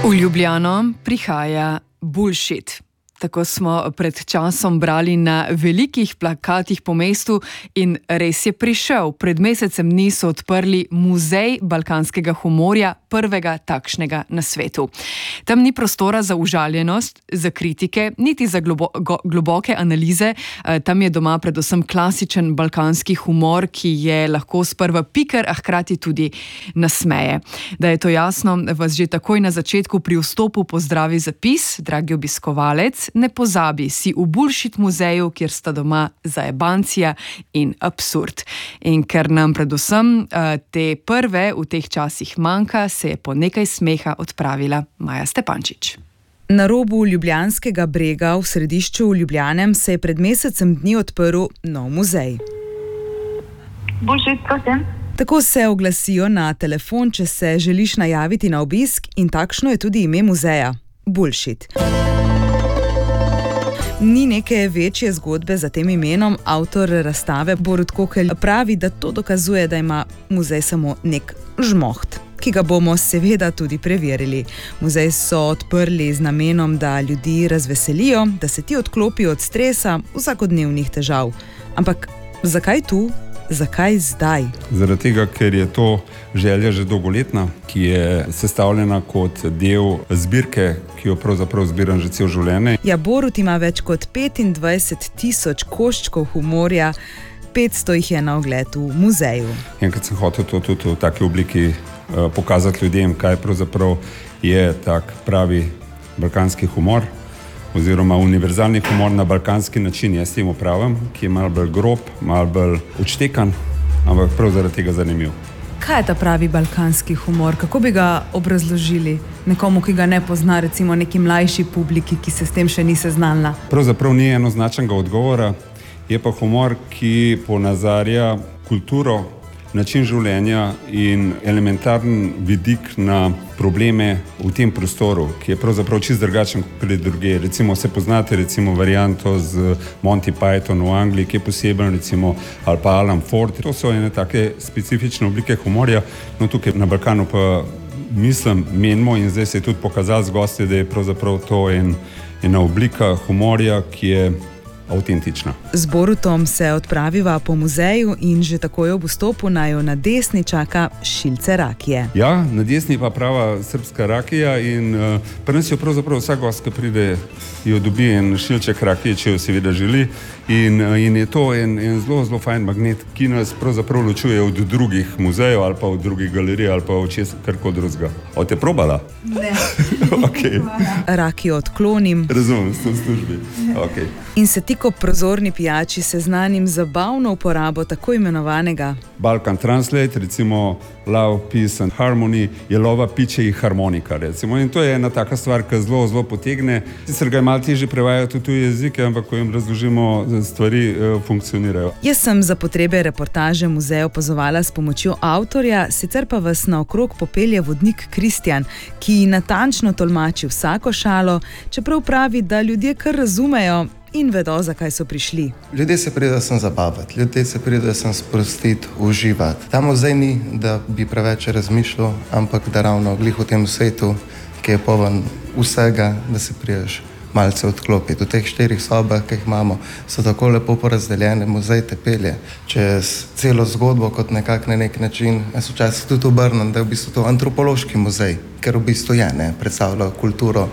V Ljubljano prihaja Bullshit. Tako smo pred časom brali na velikih plakatih po mestu in res je prišel. Pred mesecem dni so odprli Muzej balkanskega humorja, prvega takšnega na svetu. Tam ni prostora za užaljenost, za kritike, niti za globoke analize. Tam je doma predvsem klasičen balkanski humor, ki je lahko sprva piker, a hkrati tudi nasmeje. Da je to jasno, vas že takoj na začetku pri vstopu pozdravi zapis: dragi obiskovalec, ne pozabi, si v Bullshit muzeju, kjer sta doma zajebancija in absurd. In ker nam predvsem te prve v teh časih manjka, se je po nekaj smeha odpravila Maja Stepančič. Na robu Ljubljanskega brega v središču v Ljubljanem se je pred mesecem dni odprl nov muzej. Bullshit, prosim. Tako se oglasijo na telefon, če se želiš najaviti na obisk, in takšno je tudi ime muzeja – Bullshit. Ni neke večje zgodbe za tem imenom. Avtor razstave Borut Kokelj pravi, da to dokazuje, da ima muzej samo nek žmoht, ki ga bomo seveda tudi preverili. Muzej so odprli z namenom, da ljudi razveselijo, da se ti odklopijo od stresa, vsakodnevnih težav. Ampak zakaj tu? Zakaj zdaj? Zaradi tega, ker je to želja že dolgoletna, ki je sestavljena kot del zbirke, ki jo pravzaprav zbiram že cel življenje. Ja, Borut ima več kot 25.000 koščkov humorja, 500 jih je na ogled v muzeju. Enkrat sem hotel to tudi v taki obliki pokazati ljudem, kaj pravzaprav je tak pravi balkanski humor, oziroma univerzalni humor na balkanski način, jaz temu pravim, ki je malo bolj grob, malo bolj odštekan, ampak prav zaradi tega zanimiv. Kaj je ta pravi balkanski humor? Kako bi ga obrazložili nekomu, ki ga ne pozna, recimo neki mlajši publiki, ki se s tem še ni seznanila? Pravzaprav ni enoznačnega odgovora, je pa humor, ki ponazarja kulturo, način življenja in elementarni vidik na probleme v tem prostoru, ki je pravzaprav čisto drugačen kot druge. Recimo se poznate varianto z Monty Python v Angliji, ki je poseben, recimo, ali pa Alan Ford. To so ene take specifične oblike humorja. No, tukaj na Balkanu pa menimo in zdaj se je tudi pokazalo z gosti, da je pravzaprav to ena oblika humorja, ki je avtentična. Z Borutom se odpraviva po muzeju in že takoj ob vstopu naju na desni čaka šilce rakije. Ja, na desni pa prava srbska rakija in pri nas jo pravzaprav vsak gost, ki pride, jo dobi en šilček rakije, če jo seveda želi. In je to en zelo, zelo fajn magnet, ki nas pravzaprav ločuje od drugih muzejev ali pa od drugih galerij ali pa od karkoli drugega. Te probala? Ne. Okay. Rakijo odklonim. Razumem, sem v službi. Okay. In se ti kot prozorni pijači seznanim z zabavno uporabo tako imenovanega Balkan Translate, recimo Love, Peace and Harmony, je lova, piče in harmonika, recimo. In to je ena taka stvar, ki zelo, zelo potegne. Sicer ga je malo težje prevajati v tuje jezike, ampak ko jim razložimo, stvari funkcionirajo. Jaz sem za potrebe reportaže muzeja opazovala s pomočjo avtorja, sicer pa vas naokrog popelje vodnik Kristjan, ki natančno tolmači vsako šalo, čeprav pravi, da ljudje kar razumejo in vedo, zakaj so prišli. Ljudje se pridejo sem zabavati, ljudje se pridejo sem sprostiti, uživati. Ta muzej ni, da bi preveč razmišljal, ampak da ravno glih v tem svetu, ki je poln vsega, da se prideš malce odklopiti. V teh 4 sobah, ki jih imamo, so tako lepo porazdeljene, muzej te pelje čez celo zgodbo kot nekak na nek način. Jaz včasih tudi obrnem, da je v bistvu to antropološki muzej, ker v bistvu predstavlja kulturo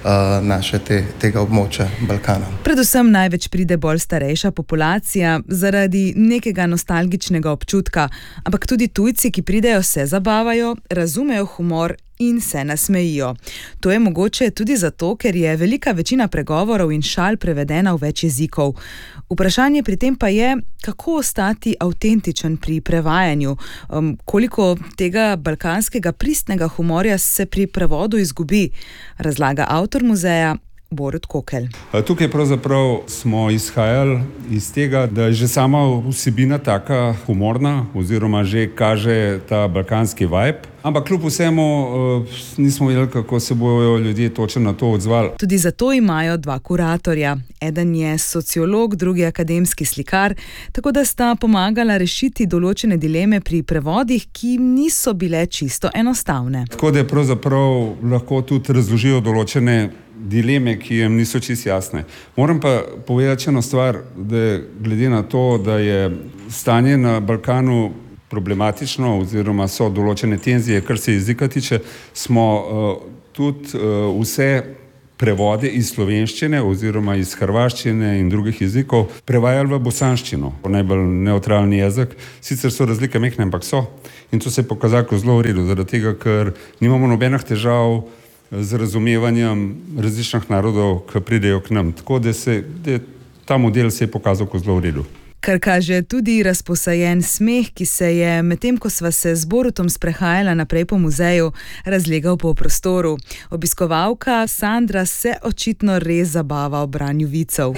naše tega območja Balkana. Predvsem največ pride bolj starejša populacija zaradi nekega nostalgičnega občutka, ampak tudi tujci, ki pridejo, se zabavajo, razumejo humor in se nasmejijo. To je mogoče tudi zato, ker je velika večina pregovorov in šal prevedena v več jezikov. Vprašanje pri tem pa je, kako ostati avtentičen pri prevajanju, koliko tega balkanskega pristnega humorja se pri prevodu izgubi, razlaga avtor muzeja Borut Kokelj. Tukaj pravzaprav smo izhajali iz tega, da je že sama vsebina taka humorna oziroma že kaže ta balkanski vibe. Ampak kljub vsemu nismo vedeli, kako se bojo ljudje točno na to odzvali. Tudi zato imajo dva kuratorja. Eden je sociolog, drugi akademski slikar, tako da sta pomagala rešiti določene dileme pri prevodih, ki niso bile čisto enostavne. Tako da pravzaprav lahko tudi razložijo določene dileme, ki jim niso čisto jasne. Moram pa povedati eno stvar, da glede na to, da je stanje na Balkanu problematično oziroma so določene tenzije, kar se jezika tiče, smo tudi vse prevode iz slovenščine oziroma iz hrvaščine in drugih jezikov prevajali v bosanščino, najbolj nevtralni jezik. Sicer so razlike mehne, ampak so. In to se je pokazalo zelo v redu, zaradi tega, ker nimamo nobenih težav z razumevanjem različnih narodov, ki pridejo k nam. Tako da ta model se je pokazal zelo v redu. Kar kaže tudi razposajen smeh, ki se je, medtem ko sva se z Borutom sprehajala naprej po muzeju, razlegal po prostoru. Obiskovalka Sandra se očitno res zabava ob branju vicev.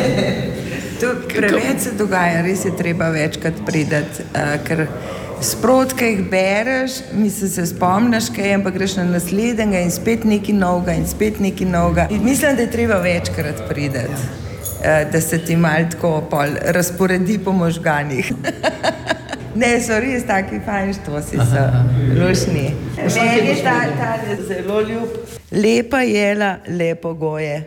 Preveč se dogaja, res je treba večkrat priti, ker sprotke jih bereš, mislim, se spomniš kaj, ampak greš na naslednjega in spet nekaj novega in spet nekaj novega. In mislim, da je treba večkrat priti. Da se ti malo tako pol razporedi po možganih. Ne, so res taki fajn štosi, so lušni. Meni je ta zelo ljub. Lepa jela, lepo goje.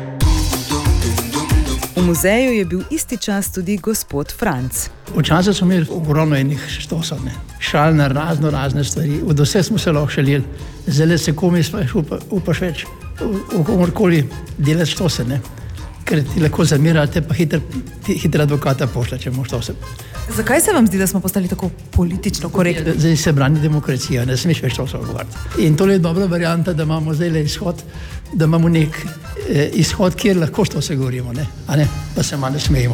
V muzeju je bil isti čas tudi gospod Franc. Včasih smo imeli ogromno enih štosov, šal na razne stvari, od vse smo se lahko šalili, zdaj se komi upaš več, v komorkoli delati štose, ker ti lahko zamirate, pa hitra advokata pošlja, če moš to se. Zakaj se vam zdi, da smo postali tako politično korektni? Zdaj se brani demokracija, ne smeš več to se govoriti. In to je dobra varianta, da imamo zdaj izhod, da imamo nek izhod, kjer lahko to se govorimo, pa se malo smejimo.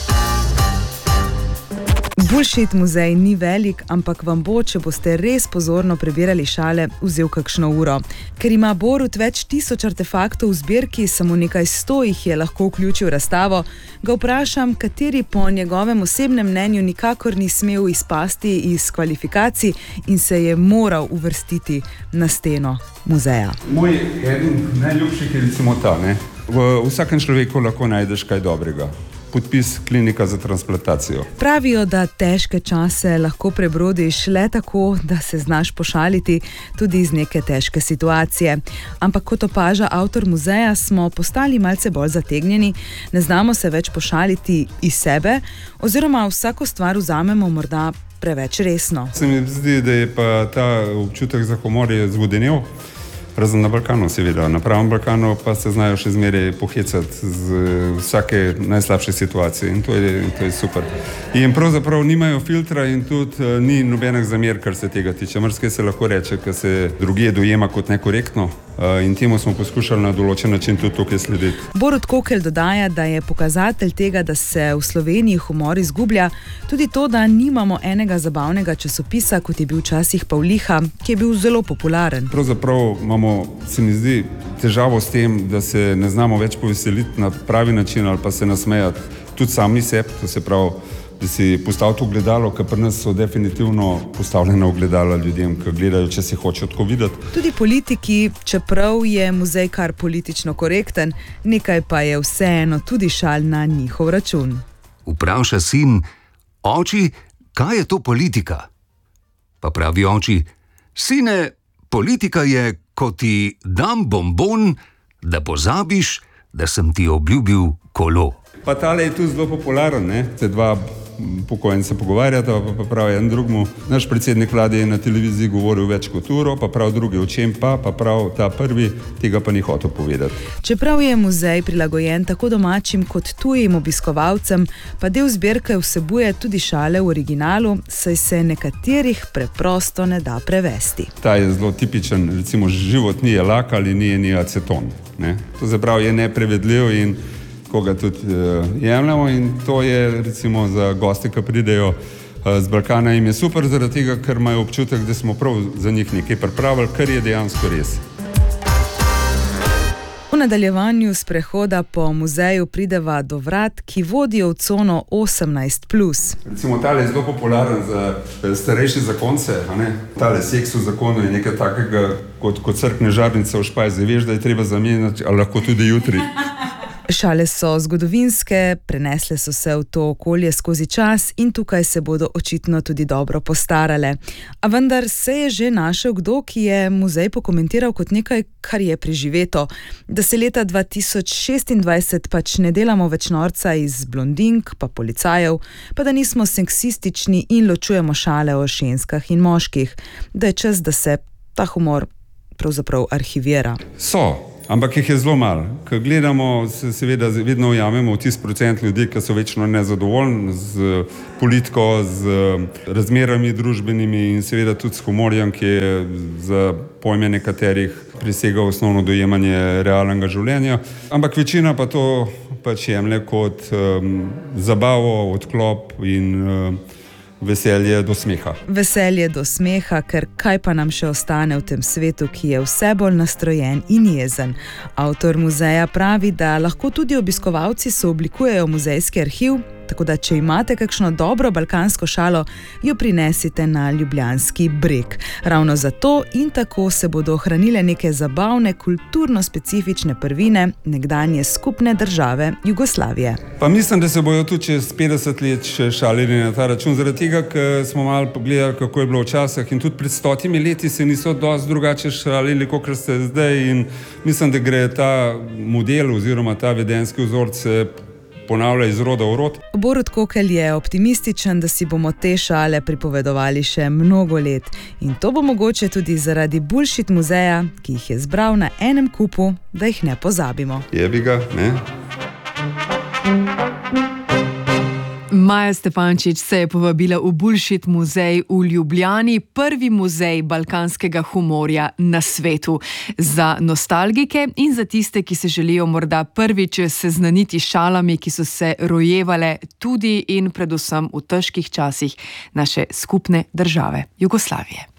Bullshit muzej ni velik, ampak vam bo, če boste res pozorno prebirali šale, vzel kakšno uro. Ker ima Borut več tisoč artefaktov v zbirki, samo nekaj 100 jih je lahko vključil v razstavo, ga vprašam, kateri po njegovem osebnem mnenju nikakor ni smel izpasti iz kvalifikacij in se je moral uvrstiti na steno muzeja. Moj eden najljubših je recimo ta, v vsakem človeku lahko najdeš kaj dobrega. Podpis klinika za transplantacijo. Pravijo, da težke čase lahko prebrodiš le tako, da se znaš pošaliti tudi iz neke težke situacije. Ampak kot opaža avtor muzeja, smo postali malce bolj zategnjeni, ne znamo se več pošaliti iz sebe oziroma vsako stvar vzamemo morda preveč resno. Se mi zdi, da je pa ta občutek za humor je zvodenel. Razen na Balkanu, seveda. Na pravem Balkanu pa se znajo še zmeraj pohecati z vsake najslabše situacije in to je super. In pravzaprav nimajo filtra in tudi ni nobenih zamer, kar se tega tiče. Marsikaj se lahko reče, ker se drugje dojema kot nekorektno in temu smo poskušali na določen način tudi tukaj slediti. Borut Kokelj dodaja, da je pokazatelj tega, da se v Sloveniji humor izgublja, tudi to, da nimamo enega zabavnega časopisa, kot je bil včasih Pavliha, ki je bil zelo popularen. Pravzaprav se mi zdi težavo s tem, da se ne znamo več poveseliti na pravi način ali pa se nasmejati tudi sami sebi, to se pravi, da si postaviti ogledalo, ker pri nas so definitivno postavljena ogledala ljudem, ki gledajo, če se hočejo tako videti. Tudi politiki, čeprav je muzej kar politično korekten, nekaj pa je vseeno tudi šal na njihov račun. Vpraša sin, oči, kaj je to politika? Pa pravi oči, sine, politika je, ko ti dam bonbon, da pozabiš, da sem ti obljubil kolo. Pa tale je tu zelo popularen, se dva pokojnica pogovarjata, pa pravi en drugmu. Naš predsednik vlade je na televiziji govoril več kot uro, pa prav drugi o čem pa prav ta prvi tega pa ni hotel povedati. Čeprav je muzej prilagojen tako domačim kot tujim obiskovalcem, pa del zbirke vsebuje tudi šale v originalu, saj se nekaterih preprosto ne da prevesti. Ta je zelo tipičen, recimo život ni lak ali ni aceton. To se pravi je neprevedljiv in koga tudi jemljamo in to je recimo za goste, ki pridejo z Balkana, jim je super zaradi tega, ker imajo občutek, da smo prav za njih nekaj pripravili, kar je dejansko res. V nadaljevanju sprehoda po muzeju prideva do vrat, ki vodijo v cono 18+. Recimo tale je zelo popularen za starejše zakonce, a ne? Tale seks v zakonu je nekaj takega kot crkne žarnice v špajzi. Veš, da je treba zamenjati, ali lahko tudi jutri. Šale so zgodovinske, prenesle so se v to okolje skozi čas in tukaj se bodo očitno tudi dobro postarale. A vendar se je že našel kdo, ki je muzej pokomentiral kot nekaj, kar je preživeto. Da se leta 2026 pač ne delamo več norca iz blondink pa policajev, pa da nismo seksistični in ločujemo šale o ženskah in moških. Da je čas, da se ta humor pravzaprav arhivira. Ampak jih je zelo malo. Ko gledamo, se seveda vedno ujamemo v tisti procent ljudi, ki so večno nezadovoljni z politiko, z razmerami družbenimi in seveda tudi s humorjem, ki je za pojme nekaterih presega osnovno dojemanje realnega življenja. Ampak večina pa to pač jemlje kot zabavo, odklop in veselje do smeha. Veselje do smeha, ker kaj pa nam še ostane v tem svetu, ki je vse bolj nastrojen in jezen. Avtor muzeja pravi, da lahko tudi obiskovalci sooblikujejo muzejski arhiv, tako da če imate kakšno dobro balkansko šalo, jo prinesite na Ljubljanski breg. Ravno zato in tako se bodo ohranile neke zabavne, kulturno-specifične prvine nekdanje skupne države Jugoslavije. Pa mislim, da se bojo tudi čez 50 let še šalili na ta račun, zaradi tega, ker smo malo pogledali, kako je bilo včasih in tudi pred 100 leti se niso dosti drugače šalili, kot ste zdaj, in mislim, da gre ta model oziroma ta vedenjski vzorc ponavlja iz roda v rod. Borut Kokelj je optimističen, da si bomo te šale pripovedovali še mnogo let. In to bo mogoče tudi zaradi Bullshit muzeja, ki jih je zbral na enem kupu, da jih ne pozabimo. Jebi ga, ne? Maja Stepančič se je povabila v Bullshit muzej v Ljubljani, prvi muzej balkanskega humorja na svetu. Za nostalgike in za tiste, ki se želijo morda prvič seznaniti šalami, ki so se rojevale tudi in predvsem v težkih časih naše skupne države Jugoslavije.